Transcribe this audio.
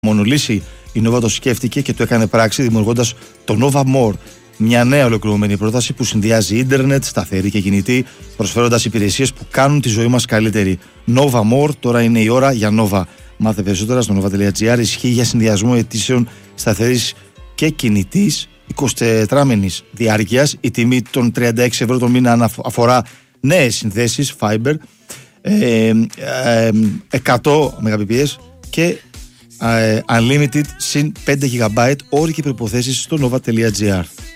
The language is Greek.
μονολύση, η Nova το σκέφτηκε και το έκανε πράξη δημιουργώντας το Nova More. Μια νέα ολοκληρωμένη πρόταση που συνδυάζει ίντερνετ, σταθερή και κινητή, προσφέροντας υπηρεσίες που κάνουν τη ζωή μας καλύτερη. Nova More, τώρα είναι η ώρα για Nova. Μάθε περισσότερα στο nova.gr. Ισχύει για συνδυασμό αιτήσεων σταθερής και κινητής 24μηνης διάρκειας. Η τιμή των 36 ευρώ το μήνα αφορά νέες συνδέσεις Fiber, 100 Mbps και Unlimited συν 5 GB. Όροι και προϋποθέσεις στο nova.gr.